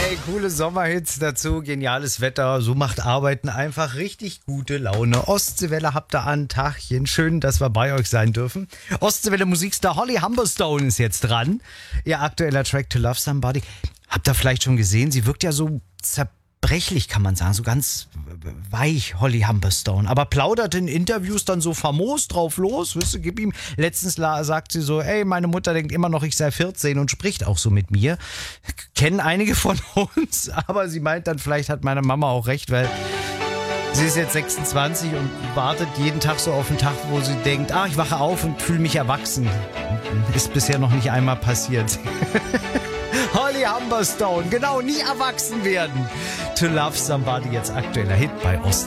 Ey, coole Sommerhits dazu, geniales Wetter, so macht Arbeiten einfach richtig gute Laune. Ostseewelle habt ihr an, Tagchen, schön, dass wir bei euch sein dürfen. Ostseewelle Musikstar Holly Humberstone ist jetzt dran. Ihr aktueller Track To Love Somebody. Habt ihr vielleicht schon gesehen, sie wirkt ja so zerbrechlich, kann man sagen, so ganz weich, Holly Humberstone. Aber plaudert in Interviews dann so famos drauf los, wisst ihr, gib ihm. Letztens sagt sie so, ey, meine Mutter denkt immer noch, ich sei 14 und spricht auch so mit mir. Kennen einige von uns, aber sie meint dann, vielleicht hat meine Mama auch recht, weil sie ist jetzt 26 und wartet jeden Tag so auf den Tag, wo sie denkt, ich wache auf und fühle mich erwachsen. Ist bisher noch nicht einmal passiert. Holly Humberstone, genau, nie erwachsen werden. To Love Somebody, jetzt aktueller Hit bei Ost.